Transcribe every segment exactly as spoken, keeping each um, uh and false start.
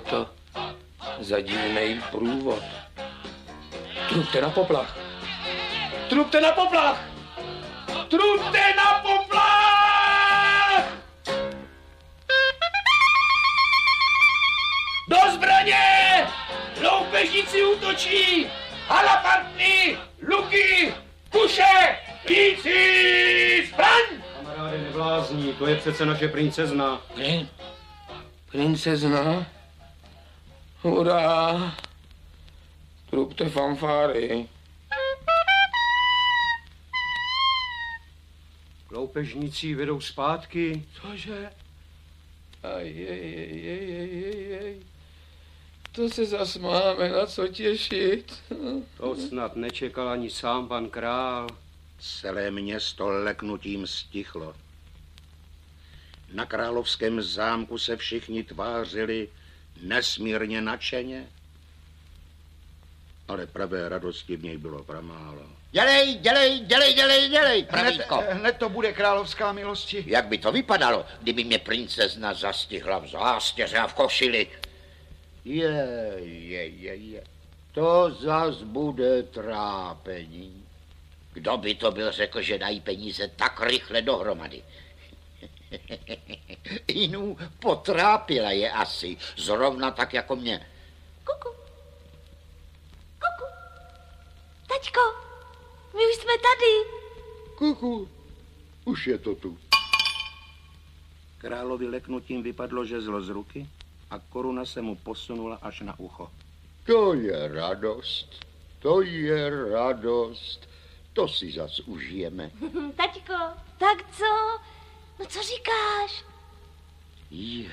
to za divnej průvod? Trupte na poplach! Trupte na poplach! Trupte na poplach! Do zbraně! Loupežníci útočí! Halapantny! Luky! Kuše! Líci! Zbraň! Kamaráde, neblázní, to je přece naše princezna. Prin... Princezna? Hurá! Trupte fanfáry. Loupežníci vedou zpátky. Cože? Aj, jej, jej, jej, jej, jej, jej. To se zas máme na co těšit. To snad nečekal ani sám pan král. Celé město leknutím stichlo. Na královském zámku se všichni tvářili nesmírně nadšeně, ale pravé radosti v něj bylo pramálo. Dělej, dělej, dělej, dělej, dělej, pravítko. Hned, hned to bude královská milosti. Jak by to vypadalo, kdyby mě princezna zastihla v zástěře a v košili? Je, je, je, je. To zas bude trápení. Kdo by to byl řekl, že dají peníze tak rychle dohromady? Inu potrápila je asi, zrovna tak jako mě. Kuku. Kuku. Taťko, my už jsme tady. Kuku, už je to tu. Královi leknutím vypadlo žezlo z ruky a koruna se mu posunula až na ucho. To je radost, to je radost. To si zas užijeme. Taťko, tak co? No co říkáš? Je.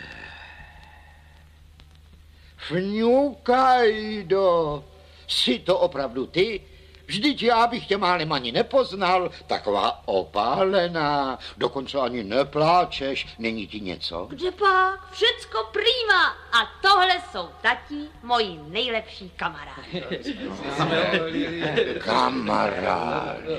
Fňukajdo, jsi to opravdu ty? Vždyť já bych tě málem ani nepoznal, taková opálená, dokonce ani nepláčeš, není ti něco? Kde pak? Všecko prýma. A tohle jsou tati, moji nejlepší kamarádi. Kamarádi.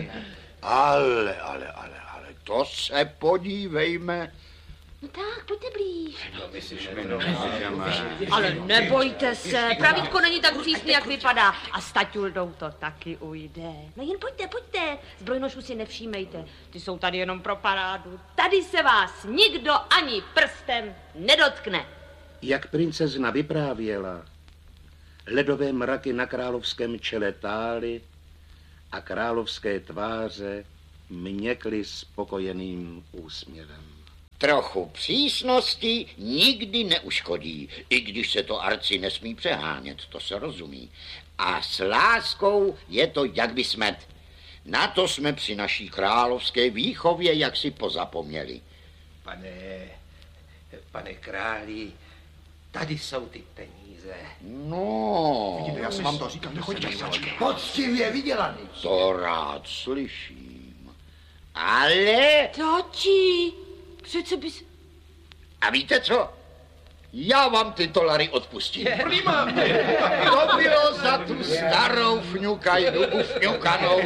Ale, ale, ale, ale, to se podívejme. No tak, pojďte blíž. No, Ale nebojte se, pravítko není tak přísný, jak vypadá. A s taťuldou to taky ujde. No jen pojďte, pojďte. Zbrojnošů si nevšímejte. Ty jsou tady jenom pro parádu. Tady se vás nikdo ani prstem nedotkne. Jak princezna vyprávěla, ledové mraky na královském čele tály a královské tváře měkly spokojeným úsměvem. Trochu přísnosti nikdy neuškodí, i když se to arci nesmí přehánět, to se rozumí. A s láskou je to jak by smet. Na to jsme při naší královské výchově jaksi pozapomněli. Pane, pane králi, tady jsou ty peníze. No. Vidíte, já jsem vám to říkal, nechoďte sačky. Poctivě vydělaný. To rád slyším. Ale... Tati, přece bys... A víte co? Já vám ty dolary odpustím. Prima. To bylo za tu starou fňukajdu ufňukanou.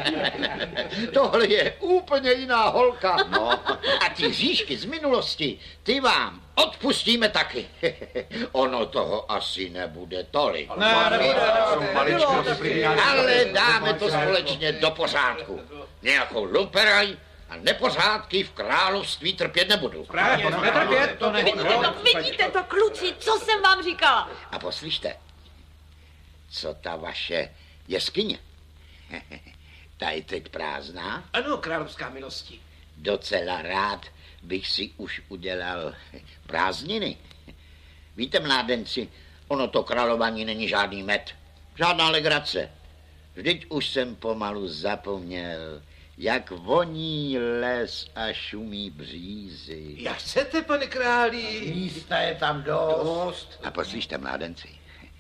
Tohle je úplně jiná holka. No. A ty říšky z minulosti, ty vám odpustíme taky. Ono toho asi nebude tolik. Ne, nebude. Ale dáme to společně do pořádku. Nějakou lumperaj a nepořádky v království trpět nebudu. Právě, netrpět, to ne. Vidíte to, vidíte to, kluci, co jsem vám říkala? A poslyšte, co ta vaše jeskyně? Ta je teď prázdná? Ano, královská milosti. Docela rád bych si už udělal prázdniny. Víte, mládenci, ono to králování není žádný med, žádná legrace. Vždyť už jsem pomalu zapomněl, jak voní les a šumí břízy. Jak chcete, pane králi? Místa je tam dost. A poslyšte, mládenci,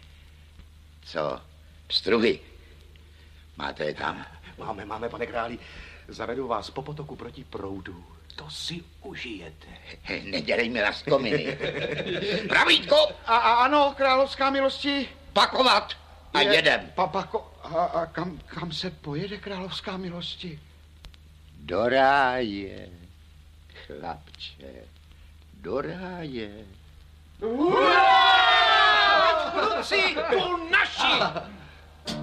co, pstruhy, máte je tam? Máme, máme, pane králi, zavedu vás po potoku proti proudu. To si užijete. Nedělej mi rastkominy. Pravítko! A, a ano, královská milosti. Pakovat a Je, jedem. Papako, a, a kam, kam se pojede královská milosti? Do ráje, chlapče, do ráje. Hurá! si tu naši!